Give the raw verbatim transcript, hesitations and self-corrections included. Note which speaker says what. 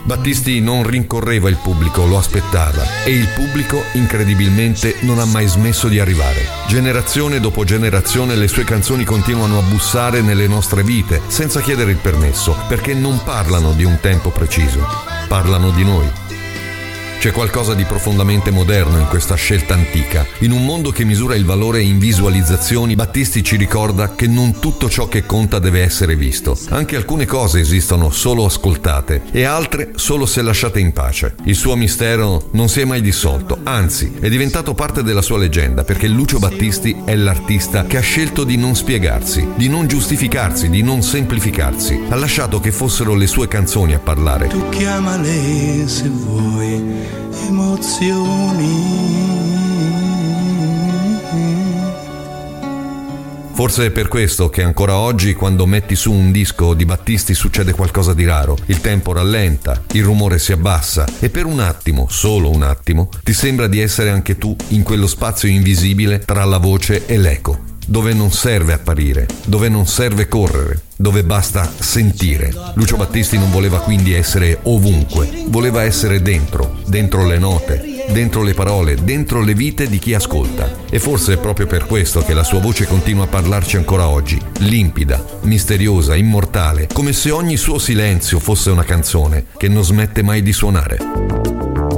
Speaker 1: Battisti non rincorreva il pubblico, lo aspettava, e il pubblico incredibilmente non ha mai smesso di arrivare. Generazione dopo generazione le sue canzoni continuano a bussare nelle nostre vite senza chiedere il permesso, perché non parlano di un tempo preciso, parlano di noi. C'è qualcosa di profondamente moderno in questa scelta antica. In un mondo che misura il valore in visualizzazioni, Battisti ci ricorda che non tutto ciò che conta deve essere visto. Anche alcune cose esistono solo ascoltate e altre solo se lasciate in pace. Il suo mistero non si è mai dissolto, anzi è diventato parte della sua leggenda, perché Lucio Battisti è l'artista che ha scelto di non spiegarsi, di non giustificarsi, di non semplificarsi. Ha lasciato che fossero le sue canzoni a parlare.
Speaker 2: Tu chiamale se vuoi emozioni.
Speaker 1: Forse è per questo che ancora oggi, quando metti su un disco di Battisti, succede qualcosa di raro. Il tempo rallenta, il rumore si abbassa e per un attimo, solo un attimo, ti sembra di essere anche tu in quello spazio invisibile tra la voce e l'eco, dove non serve apparire, dove non serve correre, dove basta sentire. Lucio Battisti non voleva quindi essere ovunque, voleva essere dentro, dentro le note, dentro le parole, dentro le vite di chi ascolta. E forse è proprio per questo che la sua voce continua a parlarci ancora oggi, limpida, misteriosa, immortale, come se ogni suo silenzio fosse una canzone che non smette mai di suonare.